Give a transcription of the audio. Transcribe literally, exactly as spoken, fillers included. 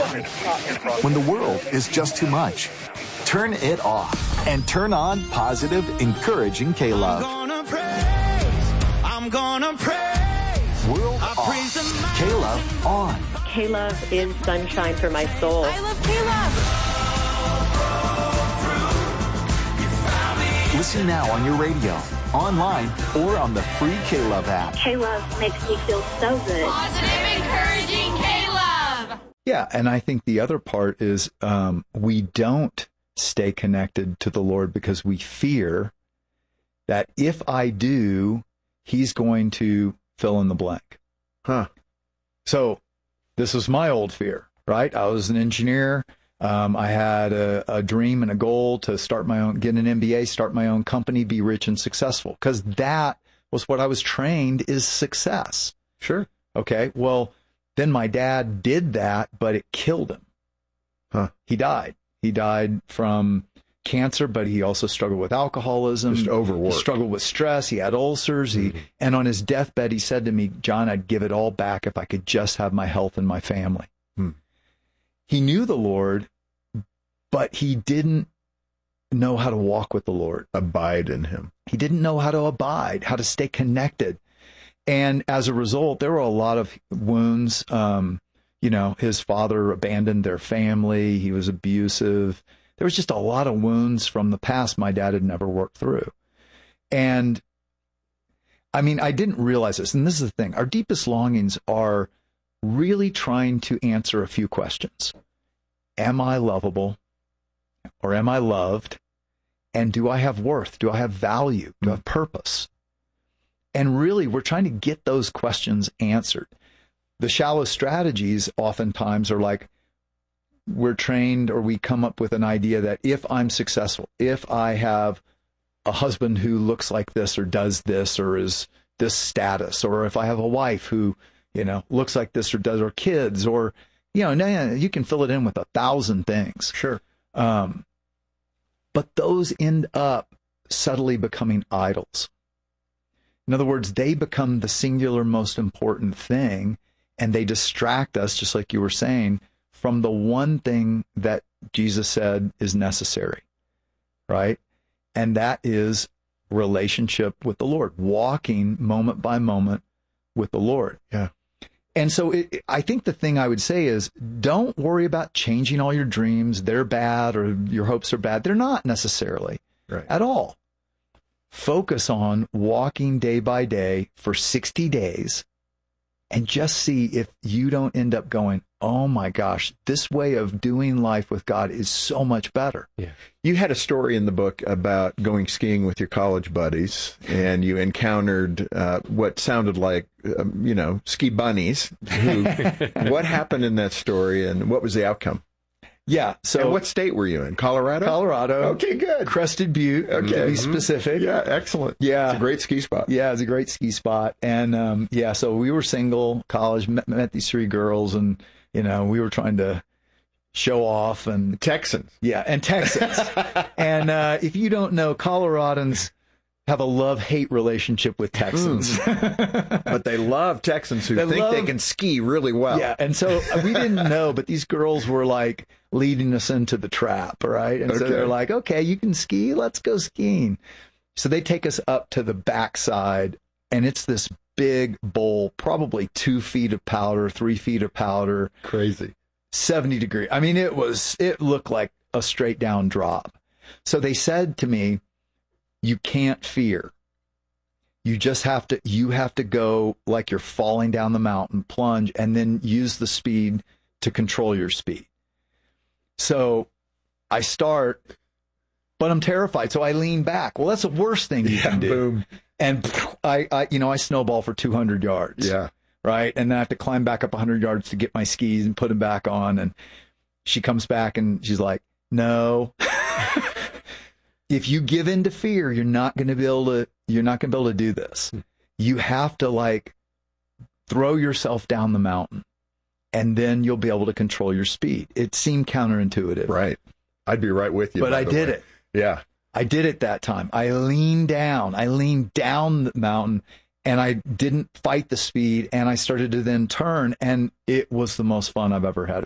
When the world is just too much, turn it off and turn on positive, encouraging K-Love. I'm gonna praise, I'm gonna praise. World off, K-Love on. K-Love is sunshine for my soul. I love K-Love. Listen now on your radio, online, or on the free K-Love app. K-Love makes me feel so good. Positive, encouraging K-Love. Yeah, and I think the other part is um, we don't stay connected to the Lord because we fear that if I do, he's going to fill in the blank. Huh. So this was my old fear, right? I was an engineer. Um, I had a, a dream and a goal to start my own, get an M B A, start my own company, be rich and successful, because that was what I was trained is success. Sure. Okay. Well, then my dad did that, but it killed him. Huh. He died. He died from cancer, but he also struggled with alcoholism. Just overwork. He struggled with stress. He had ulcers. Mm-hmm. He, and on his deathbed, he said to me, John, I'd give it all back if I could just have my health and my family. Hmm. He knew the Lord, but he didn't know how to walk with the Lord. Abide in him. He didn't know how to abide, how to stay connected. And as a result, there were a lot of wounds. Um, you know, his father abandoned their family. He was abusive. There was just a lot of wounds from the past my dad had never worked through. And I mean, I didn't realize this. And this is the thing. Our deepest longings are really trying to answer a few questions. Am I lovable? Or am I loved? And do I have worth? Do I have value? Do I have purpose? And really, we're trying to get those questions answered. The shallow strategies oftentimes are like, we're trained or we come up with an idea that if I'm successful, if I have a husband who looks like this or does this or is this status, or if I have a wife who, you know, looks like this or does, or kids, or, you know, nah, you can fill it in with a thousand things. Sure. Um, but those end up subtly becoming idols. In other words, they become the singular most important thing, and they distract us, just like you were saying, from the one thing that Jesus said is necessary, right? And that is relationship with the Lord, walking moment by moment with the Lord. Yeah. And so it, I think the thing I would say is, don't worry about changing all your dreams. They're bad, or your hopes are bad. They're not necessarily right. at all. Focus on walking day by day for sixty days and just see if you don't end up going, oh my gosh, this way of doing life with God is so much better. Yeah. You had a story in the book about going skiing with your college buddies, and you encountered uh, what sounded like, um, you know, ski bunnies. Who, what happened in that story, and what was the outcome? Yeah. So, and what state were you in? Colorado? Colorado. Okay, good. Crested Butte, okay. to be specific. Yeah, excellent. Yeah. It's a great ski spot. Yeah, it's a great ski spot. And um, yeah, so we were single, college, met, met these three girls, and, you know, we were trying to show off. And Texans. Yeah, and Texans. And uh, if you don't know, Coloradans have a love-hate relationship with Texans. Mm. But they love Texans who they think love, they can ski really well. Yeah, and so we didn't know, but these girls were like leading us into the trap, right? And okay. so they're like, okay, you can ski, let's go skiing. So they take us up to the backside, and it's this big bowl, probably two feet of powder, three feet of powder. Crazy. seventy degree. I mean, it was, it looked like a straight down drop. So they said to me, you can't fear. You just have to, you have to go like you're falling down the mountain, plunge, and then use the speed to control your speed. So I start, but I'm terrified. So I lean back. Well, that's the worst thing you yeah, can do. Boom. And I, I, you know, I snowball for two hundred yards. Yeah. Right. And then I have to climb back up one hundred yards to get my skis and put them back on. And she comes back and she's like, no. If you give in to fear, you're not going to be able to, you're not going to be able to do this. You have to like throw yourself down the mountain, and then you'll be able to control your speed. It seemed counterintuitive. Right. I'd be right with you. But I did way. it. Yeah. I did it that time. I leaned down. I leaned down the mountain, and I didn't fight the speed, and I started to then turn, and it was the most fun I've ever had.